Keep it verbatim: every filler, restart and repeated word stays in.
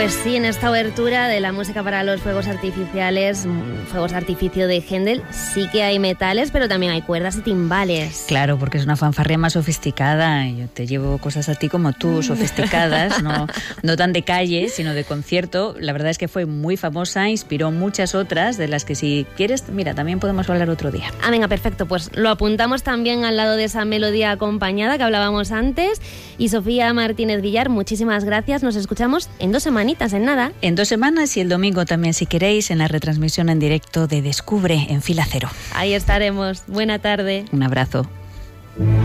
Pues sí, en esta obertura de la música para los fuegos artificiales, fuegos de artificio de Händel, sí que hay metales, pero también hay cuerdas y timbales. Claro, porque es una fanfarria más sofisticada. Yo te llevo cosas a ti como tú, sofisticadas, no, no tan de calle, sino de concierto. La verdad es que fue muy famosa, inspiró muchas otras, de las que si quieres, mira, también podemos hablar otro día. Ah, venga, perfecto, pues lo apuntamos también al lado de esa melodía acompañada que hablábamos antes. Y Sofía Martínez Villar, muchísimas gracias. Nos escuchamos en dos semanas. En nada. En dos semanas y el domingo también, si queréis, en la retransmisión en directo de Descubre en Fila Cero. Ahí estaremos. Buena tarde. Un abrazo.